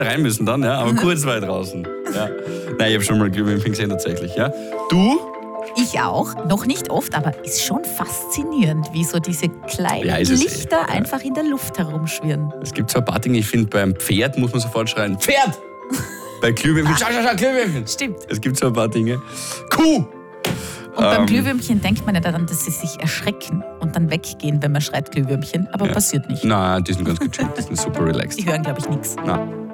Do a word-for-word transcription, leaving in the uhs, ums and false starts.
rein müssen dann, ja, aber kurz war ich draußen. Ja. Nein, ich habe schon mal Glühwürmchen gesehen tatsächlich. Ja. Du? Ich auch, noch nicht oft, aber ist schon faszinierend, wie so diese kleinen Ja, ist es eh. Lichter Ja. einfach in der Luft herumschwirren. Es gibt so ein paar Dinge, ich finde, beim Pferd muss man sofort schreien, Pferd! Bei Glühwürmchen, schau, schau, schau, Glühwürmchen! Stimmt. Es gibt so ein paar Dinge. Kuh! Und beim Ähm. Glühwürmchen denkt man ja daran, dass sie sich erschrecken und dann weggehen, wenn man schreit Glühwürmchen, aber Ja. passiert nicht. Nein, die sind ganz gechillt, die sind super relaxed. Die hören, glaube ich, nichts. Nein.